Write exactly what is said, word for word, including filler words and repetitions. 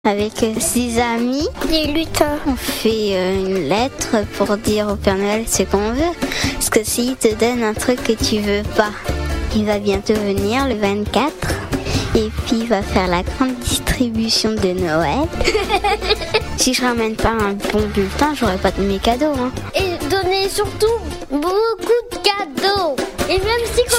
Avec ses amis, des lutins. On fait une lettre pour dire au Père Noël ce qu'on veut. Parce que s'il te donne un truc que tu veux pas, il va bientôt venir le vingt-quatre. Et puis il va faire la grande distribution de Noël. Si je ramène pas un bon bulletin, j'aurai pas de mes cadeaux. Hein. Et donner surtout beaucoup de cadeaux. Et même si quand